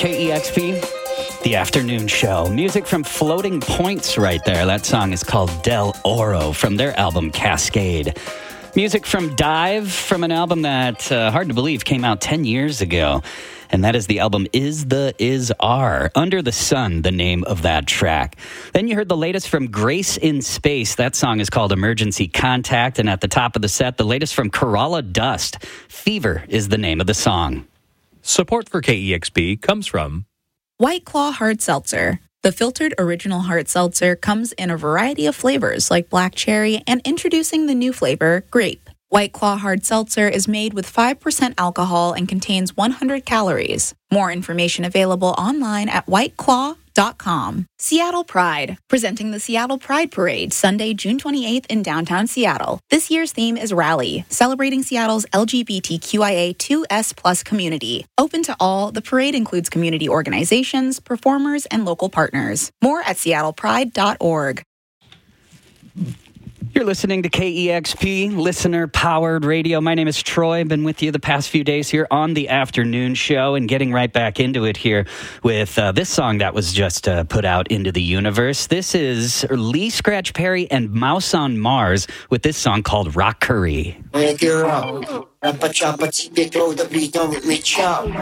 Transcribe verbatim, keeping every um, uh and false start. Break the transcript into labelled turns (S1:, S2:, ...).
S1: K E X P, The Afternoon Show. Music from Floating Points right there. That song is called Del Oro from their album Cascade. Music from Dive from an album that, uh, hard to believe, came out ten years ago. And that is the album Is the Is Are. Under the Sun, the name of that track. Then you heard the latest from Grace in Space. That song is called Emergency Contact. And at the top of the set, the latest from Kerala Dust. Fever is the name of the song.
S2: Support for K E X P comes from
S3: White Claw Hard Seltzer. The filtered original hard seltzer comes in a variety of flavors like black cherry and introducing the new flavor, grape. White Claw Hard Seltzer is made with five percent alcohol and contains one hundred calories. More information available online at white claw dot com. Seattle Pride, presenting the Seattle Pride Parade Sunday, June twenty-eighth in downtown Seattle. This year's theme is Rally, celebrating Seattle's L G B T Q I A two S plus community. Open to all, the parade includes community organizations, performers, and local partners. More at seattle pride dot org.
S1: You're listening to K E X P, listener-powered radio. My name is Troy. I've been with you the past few days here on the afternoon show and getting right back into it here with uh, this song that was just uh, put out into the universe. This is Lee Scratch Perry and Mouse on Mars with this song called Rock Curry.